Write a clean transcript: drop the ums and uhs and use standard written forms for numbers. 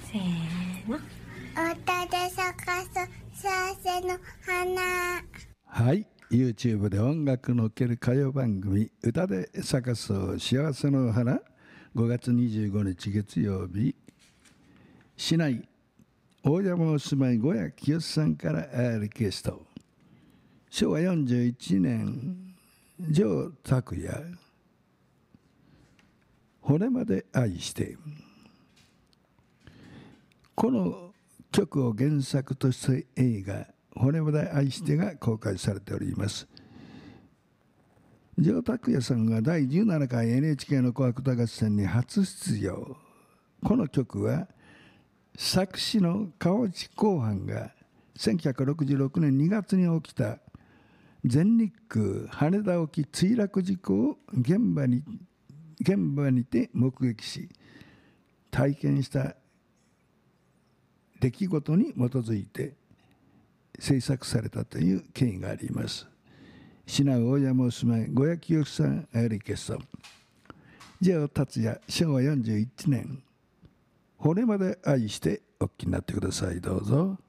せーの。 歌で咲かす幸せの花。 はい、 YouTube で音楽のっける歌謡番組歌で咲かそう幸せの花、5月25日月曜日、市内大山お住まい小谷清さんからリクエスト。昭和41年城拓也、骨まで愛して。この曲を原作として映画骨まで愛してが公開されております。城拓也さんが第17回 NHK の紅白歌合戦に初出場。この曲は作詞の川内公範が1966年2月に起きた全日空羽田沖墜落事故を現場にて目撃し体験した出来事に基づいて制作されたという経緯があります。市内大山お住まい小谷清さんリクエスト。城達也、昭和41年骨まで愛してお聴きになってください。どうぞ。